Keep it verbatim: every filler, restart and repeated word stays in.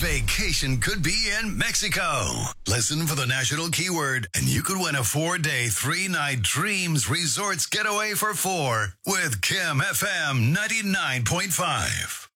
vacation could be in Mexico. Listen for the national keyword, and you could win a four-day, three-night Dreams Resorts getaway for four with Kim F M ninety-nine point five.